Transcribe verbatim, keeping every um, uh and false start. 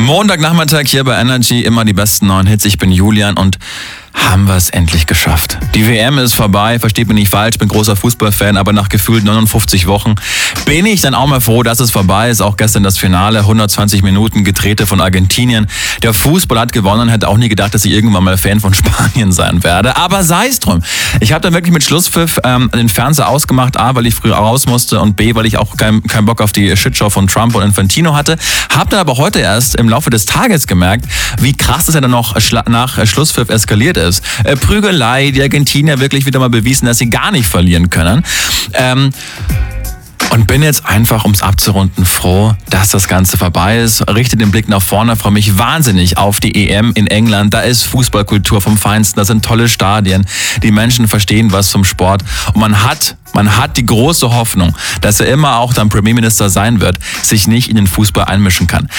Montagnachmittag hier bei Energy, immer die besten neuen Hits. Ich bin Julian und haben wir es endlich geschafft. Die W M ist vorbei, versteht mich nicht falsch, bin großer Fußballfan, aber nach gefühlt neunundfünfzig Wochen bin ich dann auch mal froh, dass es vorbei ist. Auch gestern das Finale, hundertzwanzig Minuten Getrete von Argentinien. Der Fußball hat gewonnen, hätte auch nie gedacht, dass ich irgendwann mal Fan von Spanien sein werde. Aber sei es drum. Ich habe dann wirklich mit Schlusspfiff ähm, den Fernseher ausgemacht, A, weil ich früher raus musste und B, weil ich auch keinen kein Bock auf die Shitshow von Trump und Infantino hatte. Hab dann aber heute erst im Laufe des Tages gemerkt, wie krass es ja dann noch nach Schlusspfiff eskaliert ist. Äh, Prügelei, die Argentinier wirklich wieder mal bewiesen, dass sie gar nicht verlieren können. Ähm, Und bin jetzt einfach, um es abzurunden, froh, dass das Ganze vorbei ist. Richte den Blick nach vorne, freue mich wahnsinnig auf die E M in England. Da ist Fußballkultur vom Feinsten, da sind tolle Stadien. Die Menschen verstehen was zum Sport. Und man hat, man hat die große Hoffnung, dass er immer auch dann Premierminister sein wird, sich nicht in den Fußball einmischen kann.